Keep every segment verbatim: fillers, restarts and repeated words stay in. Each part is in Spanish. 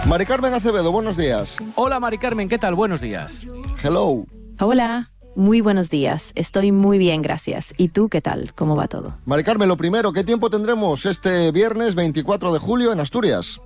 Mari Carmen Acevedo, buenos días. Hola Mari Carmen, ¿qué tal? Buenos días. Hello. Hola, muy buenos días. Estoy muy bien, gracias. ¿Y tú qué tal? ¿Cómo va todo? Mari Carmen, lo primero, ¿qué tiempo tendremos este viernes veinticuatro de julio en Asturias?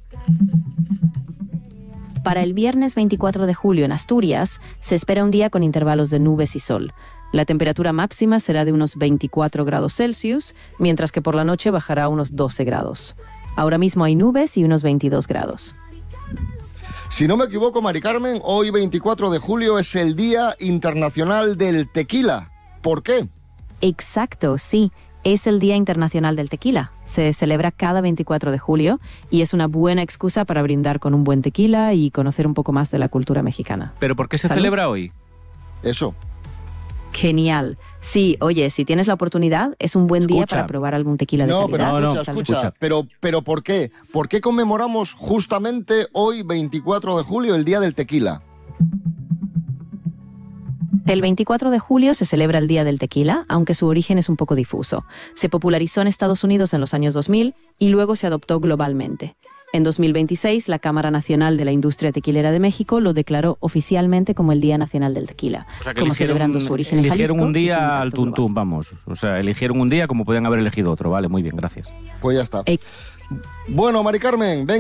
Para el viernes veinticuatro de julio en Asturias se espera un día con intervalos de nubes y sol. La temperatura máxima será de unos veinticuatro grados Celsius, mientras que por la noche bajará a unos doce grados. Ahora mismo hay nubes y unos veintidós grados. Si no me equivoco, Mari Carmen, hoy veinticuatro de julio es el Día Internacional del Tequila. ¿Por qué? Exacto, sí. Es el Día Internacional del Tequila. Se celebra cada veinticuatro de julio y es una buena excusa para brindar con un buen tequila y conocer un poco más de la cultura mexicana. ¿Pero por qué se ¿Salud? celebra hoy? Eso. Genial. Sí, oye, si tienes la oportunidad, es un buen día Escucha. para probar algún tequila de No, calidad. pero No, no, escucha, escucha. escucha. Pero, pero ¿por qué? ¿Por qué conmemoramos justamente hoy, veinticuatro de julio, el Día del Tequila? El veinticuatro de julio se celebra el Día del Tequila, aunque su origen es un poco difuso. Se popularizó en Estados Unidos en los años dos mil y luego se adoptó globalmente. En dos mil veintiséis, la Cámara Nacional de la Industria Tequilera de México lo declaró oficialmente como el Día Nacional del Tequila, O sea, que como eligieron, celebrando su origen en eligieron Jalisco un y su día impacto al tuntún, global. vamos. O sea, eligieron un día como podían haber elegido otro. Vale, muy bien, gracias. Pues ya está. Eh, Bueno, Mari Carmen, venga.